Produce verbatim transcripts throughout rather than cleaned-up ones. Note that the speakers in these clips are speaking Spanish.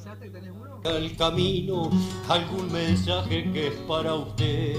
Al camino, algún mensaje que es para usted.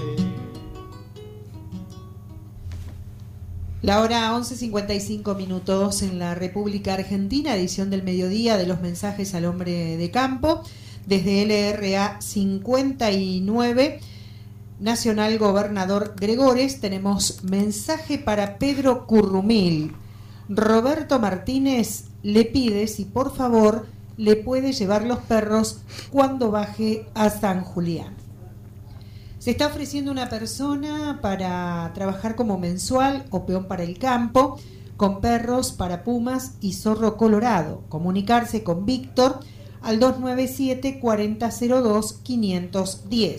La hora once cincuenta y cinco minutos en la República Argentina, edición del mediodía de los mensajes al hombre de campo. Desde L R A cincuenta y nueve, Nacional Gobernador Gregores, tenemos mensaje para Pedro Currumil. Roberto Martínez le pide si por favor le puede llevar los perros cuando baje a San Julián. Se está ofreciendo una persona para trabajar como mensual o peón para el campo, con perros para pumas y zorro colorado. Comunicarse con Víctor al dos nueve siete, cuatro cero cero dos, cinco uno cero.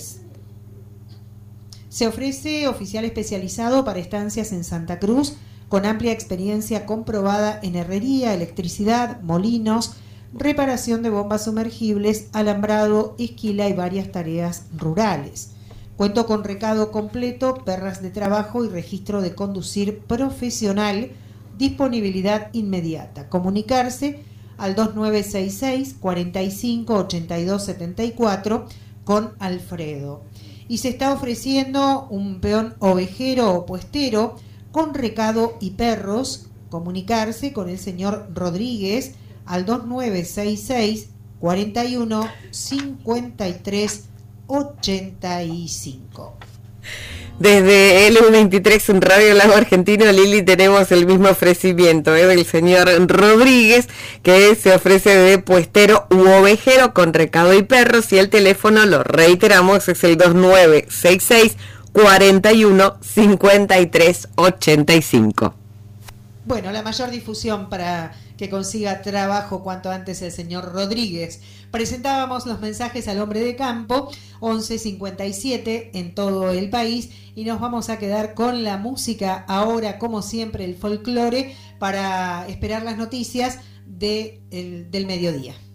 Se ofrece oficial especializado para estancias en Santa Cruz, con amplia experiencia comprobada en herrería, electricidad, molinos, reparación de bombas sumergibles, alambrado, esquila y varias tareas rurales. Cuento con recado completo, perras de trabajo y registro de conducir profesional. Disponibilidad inmediata. Comunicarse al dos nueve seis seis, cuatro cinco, ocho dos siete cuatro con Alfredo. Y se está ofreciendo un peón ovejero o puestero con recado y perros. Comunicarse con el señor Rodríguez al dos nueve seis seis, cuatro uno, cinco tres ochenta y cinco. Desde L veintitrés, un Radio Lago Argentino, Lili, tenemos el mismo ofrecimiento ¿eh? del señor Rodríguez, que se ofrece de puestero u ovejero con recado y perros, y el teléfono, lo reiteramos, es el dos nueve seis seis, cuatro uno, cinco tres ochenta y cinco. Bueno, la mayor difusión para que consiga trabajo cuanto antes el señor Rodríguez. Presentábamos los mensajes al hombre de campo, once cincuenta y siete en todo el país, y nos vamos a quedar con la música ahora, como siempre, el folclore, para esperar las noticias de el, del mediodía.